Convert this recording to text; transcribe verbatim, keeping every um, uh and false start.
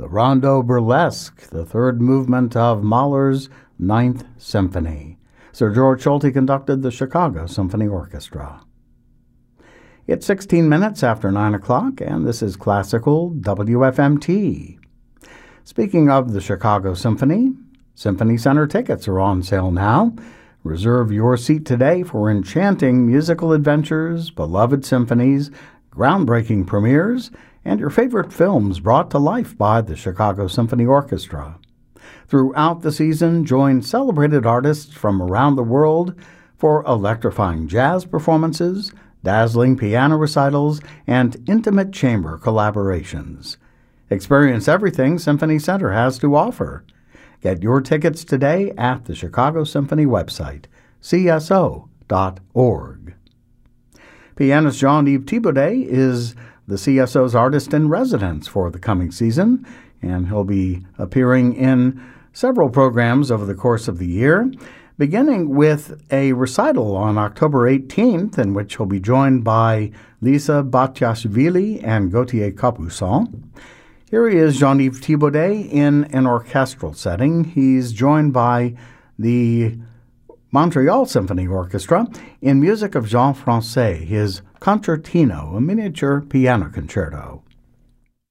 the Rondo Burlesque, the third movement of Mahler's Ninth Symphony. Sir George Solti conducted the Chicago Symphony Orchestra. It's sixteen minutes after nine o'clock, and this is Classical W F M T. Speaking of the Chicago Symphony, Symphony Center tickets are on sale now. Reserve your seat today for enchanting musical adventures, beloved symphonies, groundbreaking premieres, and your favorite films brought to life by the Chicago Symphony Orchestra. Throughout the season, join celebrated artists from around the world for electrifying jazz performances, dazzling piano recitals, and intimate chamber collaborations. Experience everything Symphony Center has to offer. Get your tickets today at the Chicago Symphony website, c s o dot org. Pianist Jean-Yves Thibaudet is the C S O's artist-in-residence for the coming season, and he'll be appearing in several programs over the course of the year, beginning with a recital on October eighteenth, in which he'll be joined by Lisa Batiashvili and Gauthier Capuçon. Here he is, Jean-Yves Thibaudet, in an orchestral setting. He's joined by the Montreal Symphony Orchestra in music of Jean Francais, his Concertino, a miniature piano concerto.